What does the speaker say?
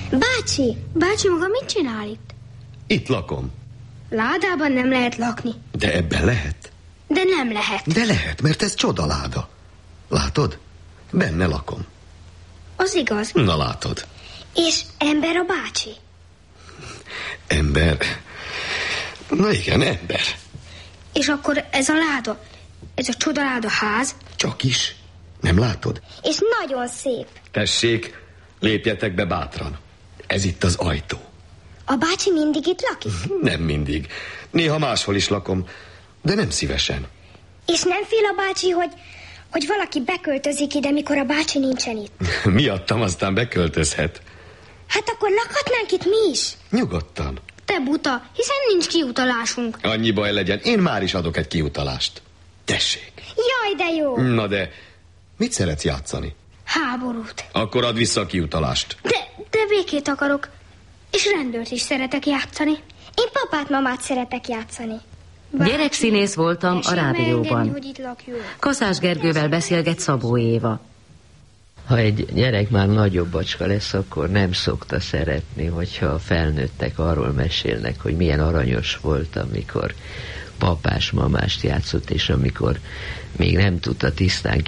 Bácsi maga mit csinál itt? Itt lakom. Ládában nem lehet lakni. De ebben lehet. De nem lehet. De lehet, mert ez csodaláda. Látod? Benne lakom. Az igaz. Na látod. És ember a bácsi? Ember? Na igen, ember. És akkor ez a láda, ez a csodaláda ház? Csak is. Nem látod? És nagyon szép. Tessék, lépjetek be bátran. Ez itt az ajtó. A bácsi mindig itt lakik? Nem mindig. Néha máshol is lakom, de nem szívesen. És nem fél a bácsi, hogy valaki beköltözik ide, mikor a bácsi nincsen itt? Miattam aztán beköltözhet. Hát akkor lakhatnánk itt mi is? Nyugodtan. Te buta, hiszen nincs kiutalásunk. Annyi baj legyen, én már is adok egy kiutalást. Tessék. Jaj, de jó. Na de, mit szeretsz játszani? Háborút. Akkor add vissza a kiutalást. De békét akarok. És rendőrt is szeretek játszani. Én papát-mamát szeretek játszani. Gyerekszínész voltam a rádióban. Kaszás Gergővel beszélget Szabó Éva. Ha egy gyerek már nagyobb bacska lesz, akkor nem szokta szeretni, hogyha a felnőttek arról mesélnek, hogy milyen aranyos volt, amikor papás-mamást játszott, és amikor még nem tudta tisztán